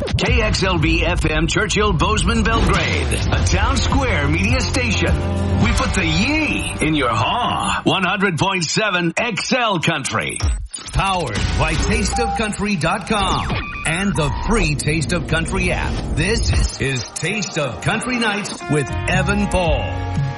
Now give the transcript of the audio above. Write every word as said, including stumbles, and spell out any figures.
K X L B F M Churchill Bozeman Belgrade, a town square media station. We put the yee in your haw. one hundred point seven X L Country. Powered by taste of country dot com and the free Taste of Country app. This is Taste of Country Nights with Evan Paul.